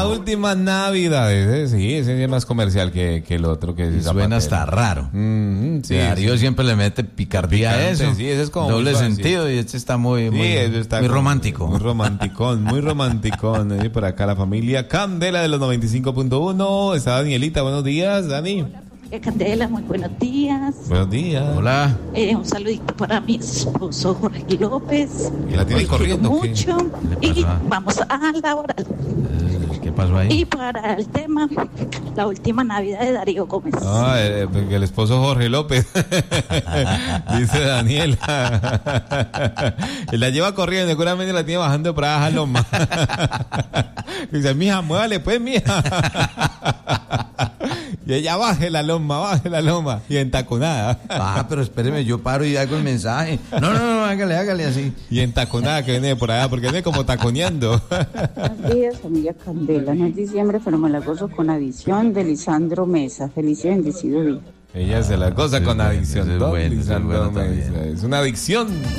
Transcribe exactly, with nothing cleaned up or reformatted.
Últimas navidades, ¿eh? Sí, ese es más comercial que, que el otro que es suena hasta raro. Mm, sí, Darío sí. siempre le mete picardía Picante, a eso. Sí, ese es como doble muy sentido y este está muy, sí, muy, está muy como, romántico. Muy romanticón, muy romanticón. Y por acá la familia Candela de los noventa y cinco punto uno. Está Danielita, buenos días, Dani. Candela, muy buenos días. Buenos días. Hola. Eh, un saludito para mi esposo Jorge López. Y la tiene corriendo. Mucho. Y vamos a la hora. Eh, ¿Qué pasó ahí? Y para el tema, la última Navidad de Darío Gómez. Ah, eh, el esposo Jorge López. Dice Daniela. Y la lleva corriendo, seguramente la tiene bajando para bajar loma. Dice, mija, muévale pues, mija. Y ella baje la loma, baje la loma. Y entaconada. Ah, pero espéreme, yo paro y hago el mensaje. No, no, no, hágale, hágale así. Y entaconada que viene por allá, porque viene como taconeando. Buenos días, familia Candela. No es diciembre, pero me la gozo con adición de Lisandro Mesa. Feliz y bendecido día. Ella se la goza con bueno, adicción. es Don bueno, Lisandro es bueno Mesa. Es una adicción.